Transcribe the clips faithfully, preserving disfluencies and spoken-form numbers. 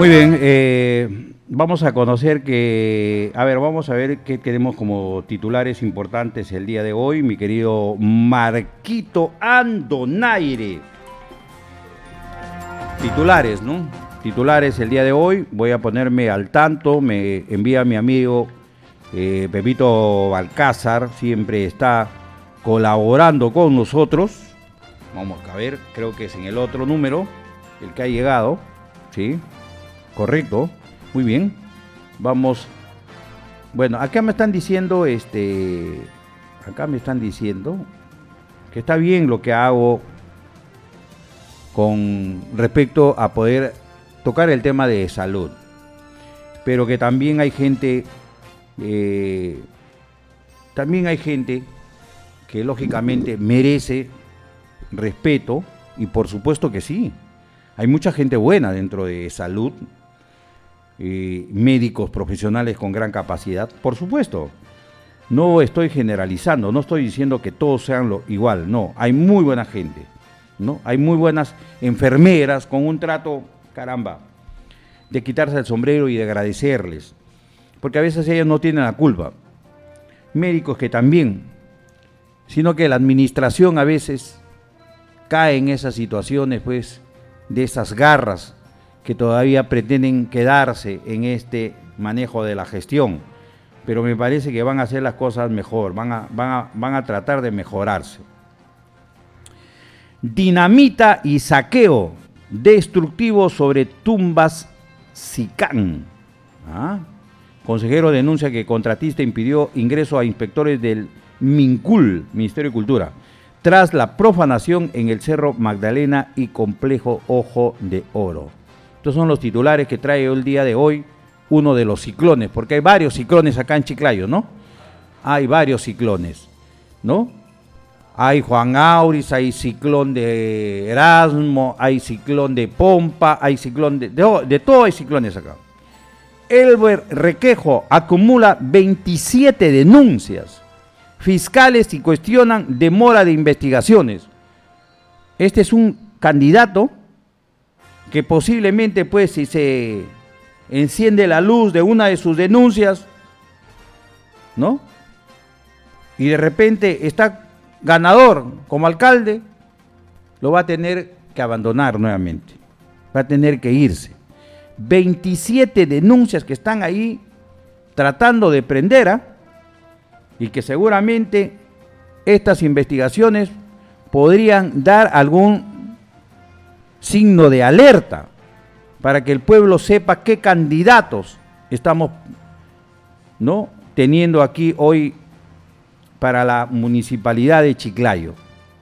Muy bien, eh, vamos a conocer que, a ver, vamos a ver qué tenemos como titulares importantes el día de hoy, mi querido Marquito Andonaire. Titulares, ¿no? Titulares el día de hoy, voy a ponerme al tanto, me envía mi amigo eh, Pepito Balcázar, siempre está colaborando con nosotros. Vamos a ver, creo que es en el otro número, el que ha llegado, ¿sí? Correcto, muy bien. Vamos, bueno, acá me están diciendo, este, acá me están diciendo que está bien lo que hago con respecto a poder tocar el tema de salud, pero que también hay gente, eh, también hay gente que lógicamente merece respeto, y por supuesto que sí, hay mucha gente buena dentro de salud, eh, médicos profesionales con gran capacidad, por supuesto. No estoy generalizando, no estoy diciendo que todos sean lo igual, no, hay muy buena gente, ¿no? Hay muy buenas enfermeras con un trato, caramba, de quitarse el sombrero y de agradecerles, porque a veces ellas no tienen la culpa. Médicos que también, sino que la administración a veces cae en esas situaciones, pues, de esas garras que todavía pretenden quedarse en este manejo de la gestión, pero me parece que van a hacer las cosas mejor, van a, van a, van a tratar de mejorarse. Dinamita y saqueo destructivo sobre tumbas SICAN. ¿Ah? Consejero denuncia que contratista impidió ingreso a inspectores del MINCUL, Ministerio de Cultura, tras la profanación en el Cerro Magdalena y Complejo Ojo de Oro. Estos son los titulares que trae el día de hoy uno de los ciclones, porque hay varios ciclones acá en Chiclayo, ¿no? Hay varios ciclones, ¿no? Hay Juan Auris, hay ciclón de Erasmo, hay ciclón de Pompa, hay ciclón de... De, de todo hay ciclones acá. Elber Requejo acumula veintisiete denuncias fiscales y cuestionan demora de investigaciones. Este es un candidato que posiblemente, pues, si se enciende la luz de una de sus denuncias, ¿no? Y de repente está ganador como alcalde, lo va a tener que abandonar nuevamente, va a tener que irse. veintisiete denuncias que están ahí tratando de prender, ¿eh? Y que seguramente estas investigaciones podrían dar algún signo de alerta para que el pueblo sepa qué candidatos estamos, ¿no?, teniendo aquí hoy para la municipalidad de Chiclayo.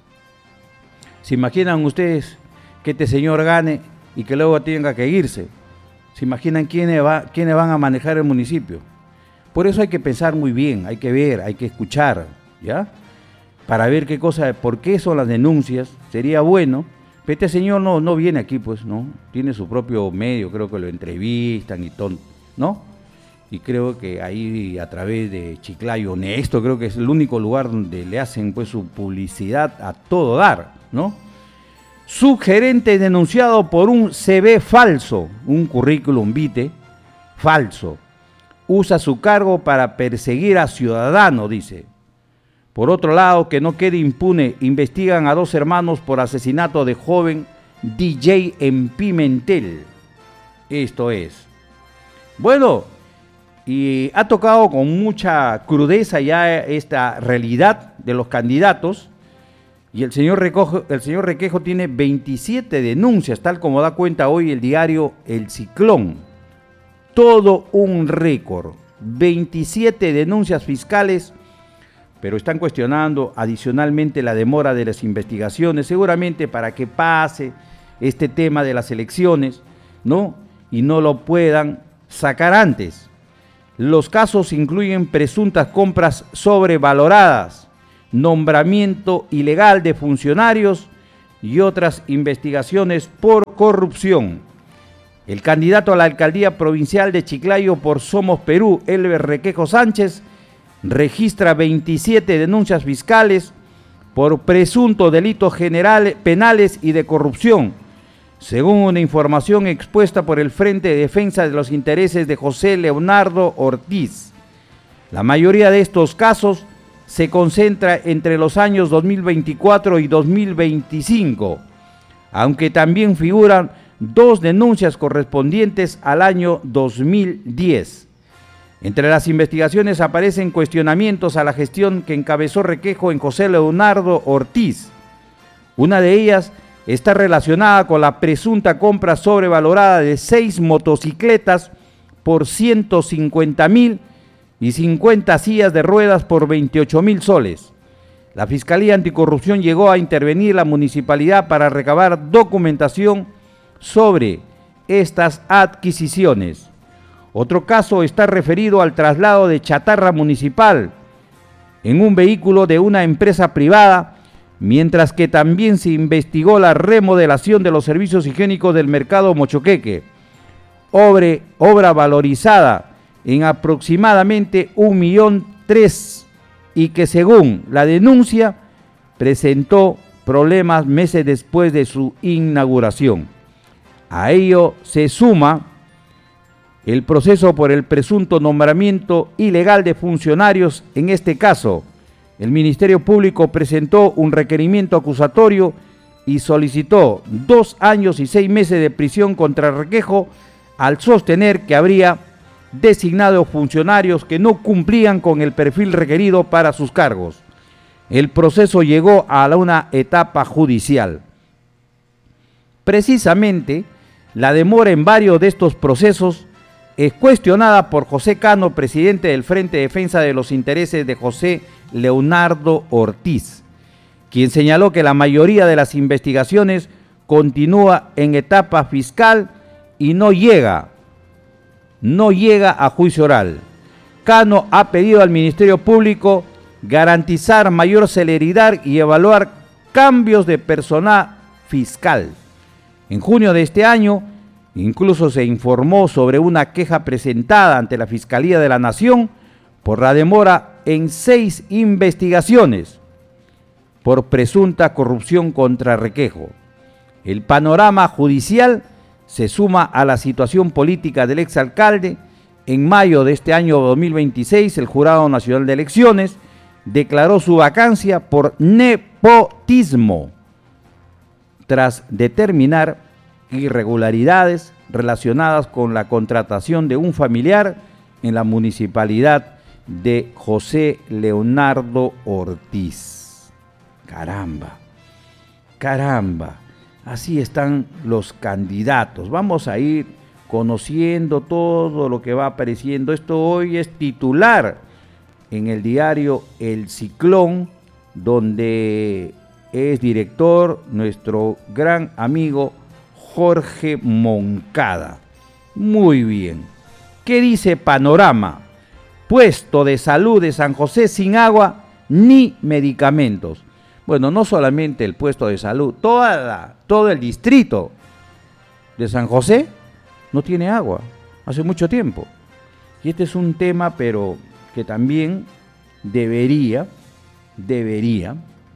¿Se imaginan ustedes que este señor gane y que luego tenga que irse? ¿Se imaginan quiénes, va, quiénes van a manejar el municipio? Por eso hay que pensar muy bien, hay que ver, hay que escuchar, ¿ya? Para ver qué cosa, por qué son las denuncias, sería bueno. Pero este señor no, no viene aquí, pues, ¿no? Tiene su propio medio, creo que lo entrevistan y todo, ¿no? Y creo que ahí a través de Chiclayo Honesto, creo que es el único lugar donde le hacen, pues, su publicidad a todo dar, ¿no? Subgerente denunciado por un C V falso, un currículum vitae falso. Usa su cargo para perseguir a ciudadano, dice. Por otro lado, que no quede impune, investigan a dos hermanos por asesinato de joven D J en Pimentel. Esto es. Bueno, y ha tocado con mucha crudeza ya esta realidad de los candidatos, y el señor Requejo, el señor Requejo tiene veintisiete denuncias, tal como da cuenta hoy el diario El Ciclón. Todo un récord, veintisiete denuncias fiscales, pero están cuestionando adicionalmente la demora de las investigaciones, seguramente para que pase este tema de las elecciones, ¿no? Y no lo puedan sacar antes. Los casos incluyen presuntas compras sobrevaloradas, nombramiento ilegal de funcionarios y otras investigaciones por corrupción. El candidato a la alcaldía provincial de Chiclayo por Somos Perú, Elber Requejo Sánchez, registra veintisiete denuncias fiscales por presuntos delitos generales, penales y de corrupción, según una información expuesta por el Frente de Defensa de los Intereses de José Leonardo Ortiz. La mayoría de estos casos se concentra entre los años dos mil veinticuatro y dos mil veinticinco, aunque también figuran dos denuncias correspondientes al año dos mil diez. Entre las investigaciones aparecen cuestionamientos a la gestión que encabezó Requejo en José Leonardo Ortiz. Una de ellas está relacionada con la presunta compra sobrevalorada de seis motocicletas por ciento cincuenta mil y cincuenta sillas de ruedas por veintiocho mil soles. La Fiscalía Anticorrupción llegó a intervenir la municipalidad para recabar documentación sobre estas adquisiciones. Otro caso está referido al traslado de chatarra municipal en un vehículo de una empresa privada, mientras que también se investigó la remodelación de los servicios higiénicos del mercado Mochoqueque, obra, obra valorizada en aproximadamente un millón tres y que según la denuncia presentó problemas meses después de su inauguración. A ello se suma el proceso por el presunto nombramiento ilegal de funcionarios. En este caso, el Ministerio Público presentó un requerimiento acusatorio y solicitó dos años y seis meses de prisión contra Requejo al sostener que habría designado funcionarios que no cumplían con el perfil requerido para sus cargos. El proceso llegó a una etapa judicial. Precisamente, la demora en varios de estos procesos es cuestionada por José Cano, presidente del Frente de Defensa de los Intereses de José Leonardo Ortiz, quien señaló que la mayoría de las investigaciones continúa en etapa fiscal y no llega, no llega a juicio oral. Cano ha pedido al Ministerio Público garantizar mayor celeridad y evaluar cambios de personal fiscal. En junio de este año, incluso se informó sobre una queja presentada ante la Fiscalía de la Nación por la demora en seis investigaciones por presunta corrupción contra Requejo. El panorama judicial se suma a la situación política del exalcalde. En mayo de este año dos mil veintiséis, el Jurado Nacional de Elecciones declaró su vacancia por nepotismo, tras determinar irregularidades relacionadas con la contratación de un familiar en la municipalidad de José Leonardo Ortiz. Caramba, caramba, así están los candidatos. Vamos a ir conociendo todo lo que va apareciendo. Esto hoy es titular en el diario El Ciclón, donde es director nuestro gran amigo Jorge Moncada. Muy bien. ¿Qué dice Panorama? Puesto de salud de San José sin agua ni medicamentos. Bueno, no solamente el puesto de salud, toda la, todo el distrito de San José no tiene agua hace mucho tiempo. Y este es un tema, pero que también debería, debería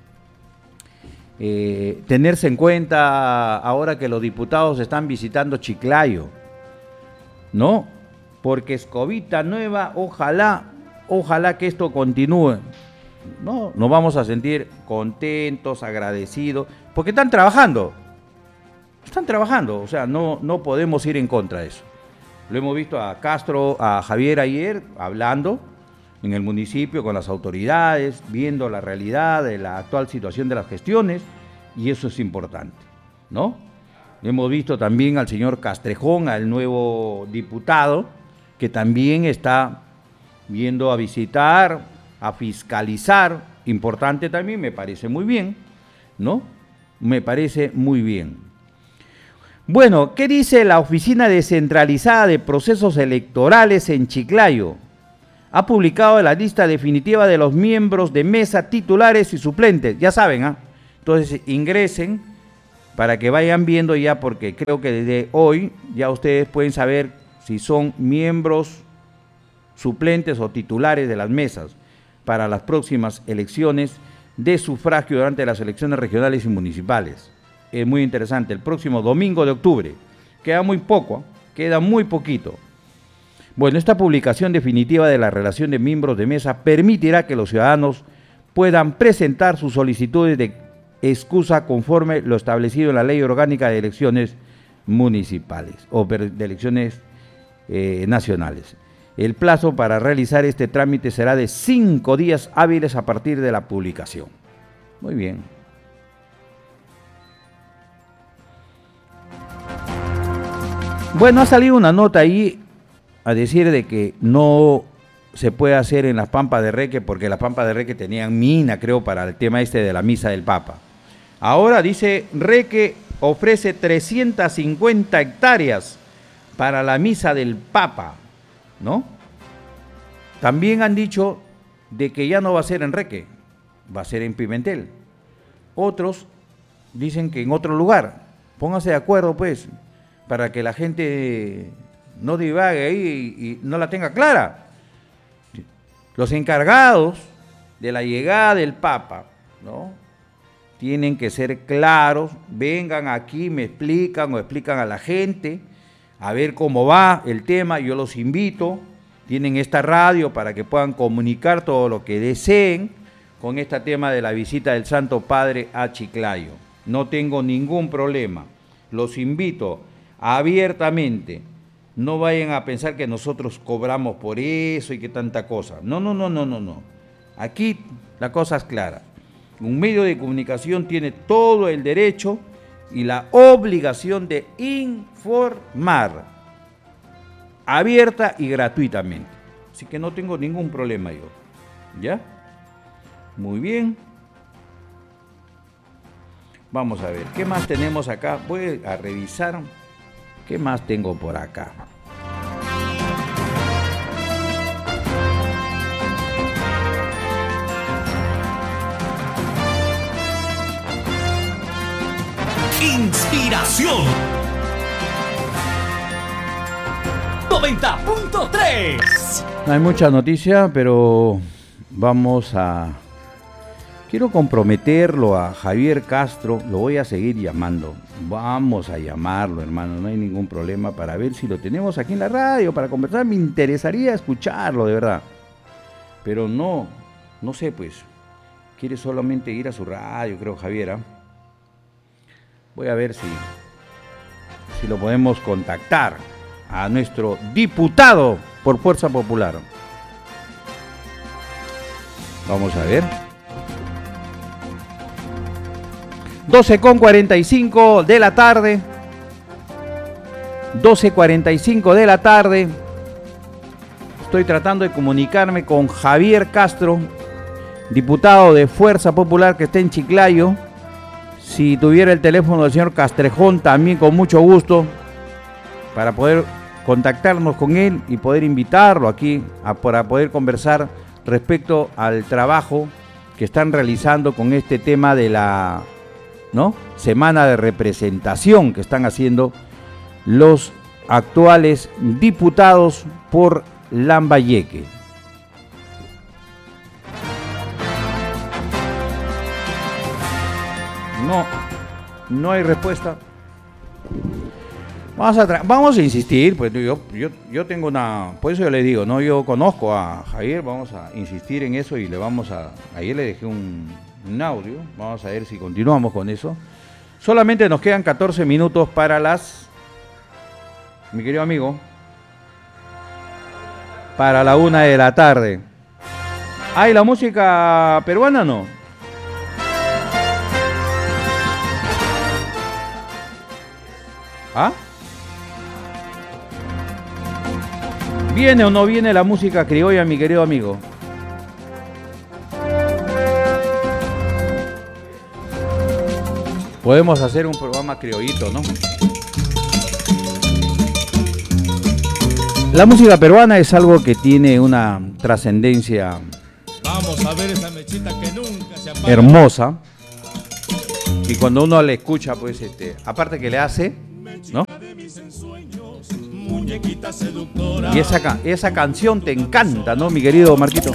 eh, tenerse en cuenta ahora que los diputados están visitando Chiclayo, ¿no? Porque Escobita Nueva, ojalá, ojalá que esto continúe, ¿no? Nos vamos a sentir contentos, agradecidos, porque están trabajando, están trabajando, o sea, no, no podemos ir en contra de eso. Lo hemos visto a Castro, a Javier ayer, hablando en el municipio con las autoridades, viendo la realidad de la actual situación de las gestiones, y eso es importante, ¿no? Hemos visto también al señor Castrejón, al nuevo diputado, que también está viendo a visitar, a fiscalizar, importante también, me parece muy bien, ¿no? Me parece muy bien. Bueno, ¿qué dice la Oficina Descentralizada de Procesos Electorales en Chiclayo? Ha publicado la lista definitiva de los miembros de mesa titulares y suplentes, ya saben, ¿ah? ¿eh? Entonces ingresen para que vayan viendo ya, porque creo que desde hoy ya ustedes pueden saber si son miembros suplentes o titulares de las mesas para las próximas elecciones de sufragio durante las elecciones regionales y municipales. es muy interesante, el próximo domingo de octubre. Queda muy poco, queda muy poquito. Bueno, esta publicación definitiva de la relación de miembros de mesa permitirá que los ciudadanos puedan presentar sus solicitudes de excusa conforme lo establecido en la Ley Orgánica de Elecciones Municipales o de Elecciones eh, Nacionales. El plazo para realizar este trámite será de cinco días hábiles a partir de la publicación. Muy bien. Bueno, ha salido una nota ahí a decir de que no se puede hacer en las Pampas de Reque porque las Pampas de Reque tenían mina, creo, para el tema este de la misa del Papa. Ahora dice Reque ofrece trescientas cincuenta hectáreas para la misa del Papa, ¿no? También han dicho de que ya no va a ser en Reque, va a ser en Pimentel. Otros dicen que en otro lugar. Pónganse de acuerdo, pues, para que la gente no divague ahí y, y no la tenga clara. Los encargados de la llegada del Papa, ¿no?, tienen que ser claros, vengan aquí, me explican o explican a la gente, a ver cómo va el tema, yo los invito, tienen esta radio para que puedan comunicar todo lo que deseen con este tema de la visita del Santo Padre a Chiclayo. No tengo ningún problema, los invito abiertamente, no vayan a pensar que nosotros cobramos por eso y que tanta cosa. No, no, no, no, no, no. Aquí la cosa es clara. Un medio de comunicación tiene todo el derecho y la obligación de informar abierta y gratuitamente. Así que no tengo ningún problema yo. ¿Ya? Muy bien. Vamos a ver, ¿qué más tenemos acá? Voy a revisar. ¿Qué más tengo por acá? Inspiración noventa punto tres. No hay mucha noticia, pero vamos a... Quiero comprometerlo a Javier Castro, lo voy a seguir llamando. Vamos a llamarlo, hermano, no hay ningún problema, para ver si lo tenemos aquí en la radio, para conversar. Me interesaría escucharlo, de verdad. Pero no, no sé, pues, quiere solamente ir a su radio, creo, Javier, ¿eh? Voy a ver si, si lo podemos contactar a nuestro diputado por Fuerza Popular. Vamos a ver. doce con cuarenta y cinco de la tarde. doce cuarenta y cinco de la tarde. Estoy tratando de comunicarme con Javier Castro, diputado de Fuerza Popular que está en Chiclayo. Si tuviera el teléfono del señor Castrejón, también con mucho gusto, para poder contactarnos con él y poder invitarlo aquí a, para poder conversar respecto al trabajo que están realizando con este tema de la, ¿no?, semana de representación que están haciendo los actuales diputados por Lambayeque. No, no hay respuesta. Vamos a, vamos a insistir, pues yo, yo, yo tengo una, por eso yo le digo, no, yo conozco a Javier, vamos a insistir en eso y le vamos a, ayer le dejé un, un audio, vamos a ver si continuamos con eso. Solamente nos quedan catorce minutos para las, mi querido amigo, para la una de la tarde. ¿Hay la música peruana no? ¿Ah? ¿Viene o no viene la música criolla, mi querido amigo? Podemos hacer un programa criollito, ¿no? La música peruana es algo que tiene una trascendencia Vamos a ver esa mechita que nunca se apaga. Hermosa. Y cuando uno le escucha, pues, este, aparte que le hace, ¿no? Y esa, esa canción te encanta, ¿no, mi querido Marquito?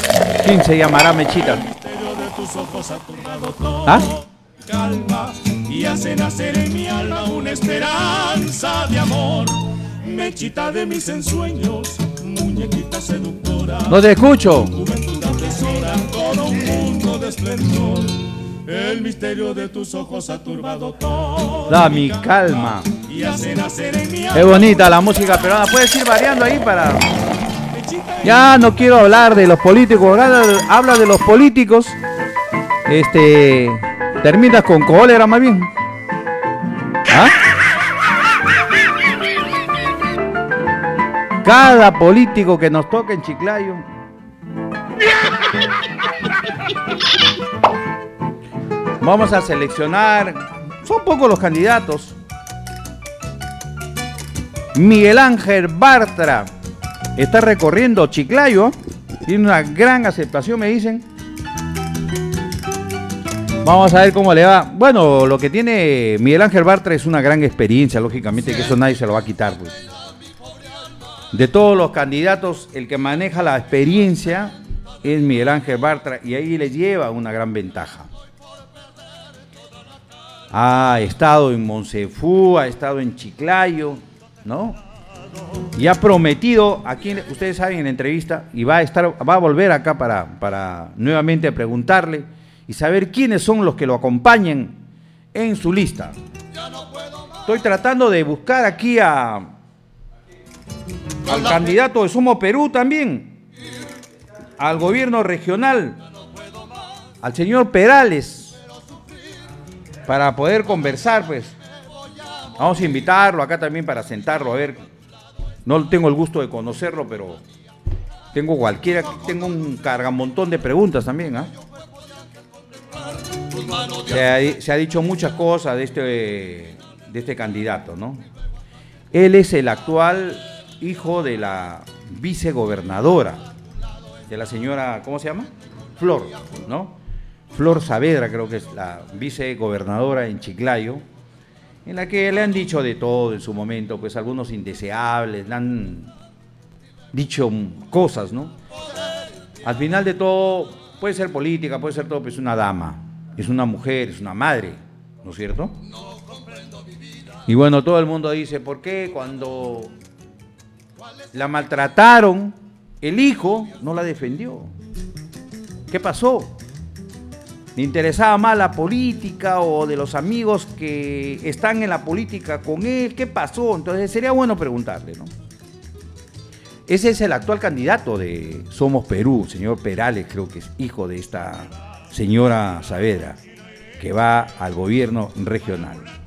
¿Quién se llamará Mechita? ¿Ah? y hace nacer en mi alma una esperanza de amor. Mechita de mis ensueños, muñequita seductora. No te escucho. Juventud atesora todo un mundo de esplendor. El misterio de tus ojos ha turbado todo. Da mi calma. Y hace nacer en mi Qué bonita la música peruana. Puedes ir variando ahí para... Ya no quiero hablar de los políticos. Habla de los políticos. Este... Terminas con cólera más bien. ¿Ah? Cada político que nos toque en Chiclayo. Vamos a seleccionar. Son pocos los candidatos. Miguel Ángel Bartra está recorriendo Chiclayo. Tiene una gran aceptación, me dicen. Vamos a ver cómo le va. Bueno, lo que tiene Miguel Ángel Bartra es una gran experiencia, lógicamente, que eso nadie se lo va a quitar, pues. De todos los candidatos, el que maneja la experiencia es Miguel Ángel Bartra y ahí le lleva una gran ventaja. Ha estado en Monsefú, ha estado en Chiclayo, ¿no? Y ha prometido, aquí ustedes saben en la entrevista, y va a estar, va a volver acá para, para nuevamente preguntarle y saber quiénes son los que lo acompañan en su lista. Estoy tratando de buscar aquí a, al candidato de Somos Perú también, al gobierno regional, al señor Perales, para poder conversar, pues. Vamos a invitarlo acá también para sentarlo, a ver. No tengo el gusto de conocerlo, pero tengo cualquiera, tengo un cargamontón de preguntas también, ¿ah? Se ha, se ha dicho muchas cosas de este, de este candidato, ¿no? Él es el actual hijo de la vicegobernadora, de la señora, ¿cómo se llama? Flor, ¿no? Flor Saavedra, creo que es la vicegobernadora en Chiclayo, en la que le han dicho de todo en su momento, pues algunos indeseables, le han dicho cosas, ¿no? Al final de todo, puede ser política, puede ser todo, pues es una dama, es una mujer, es una madre, ¿no es cierto? Y bueno, todo el mundo dice, ¿por qué cuando la maltrataron, el hijo no la defendió? ¿Qué pasó? ¿Le interesaba más la política o de los amigos que están en la política con él? ¿Qué pasó? Entonces sería bueno preguntarle, ¿no? Ese es el actual candidato de Somos Perú, señor Perales, creo que es hijo de esta señora Saavedra, que va al gobierno regional.